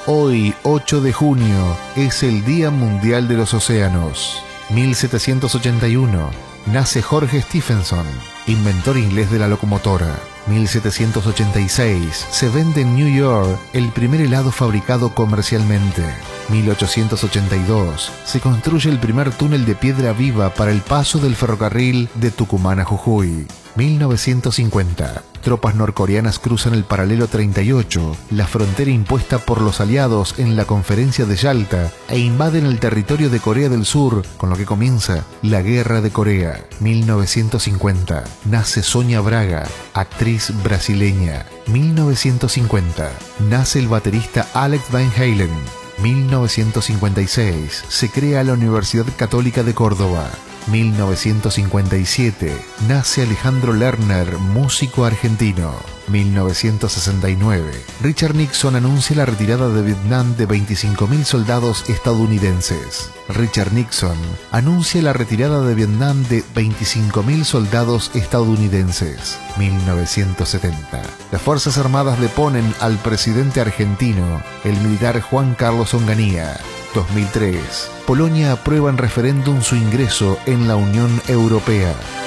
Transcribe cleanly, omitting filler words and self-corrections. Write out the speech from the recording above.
Hoy, 8 de junio, es el Día Mundial de los Océanos. 1781, nace George Stephenson, inventor inglés de la locomotora. 1786, se vende en New York el primer helado fabricado comercialmente. 1882, se construye el primer túnel de piedra viva para el paso del ferrocarril de Tucumán a Jujuy. 1950, tropas norcoreanas cruzan el paralelo 38, la frontera impuesta por los aliados en la conferencia de Yalta, e invaden el territorio de Corea del Sur, con lo que comienza la Guerra de Corea. 1950, nace Sonia Braga, actriz brasileña. 1950, nace el baterista Alex Van Halen. 1956, se crea la Universidad Católica de Córdoba. 1957, nace Alejandro Lerner, músico argentino. 1969, Richard Nixon anuncia la retirada de Vietnam de 25.000 soldados estadounidenses. Richard Nixon anuncia la retirada de Vietnam de 25.000 soldados estadounidenses. 1970, las Fuerzas Armadas deponen al presidente argentino, el militar Juan Carlos Onganía. 2003, Polonia aprueba en referéndum su ingreso en la Unión Europea.